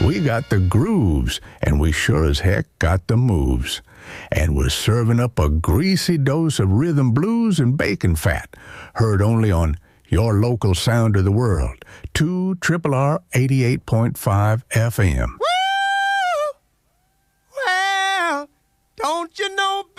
We got the grooves, and we sure as heck got the moves. And we're serving up a greasy dose of rhythm blues and bacon fat, heard only on your local sound of the world, 2 RRR 88.5 FM. Woo! Well, don't you know,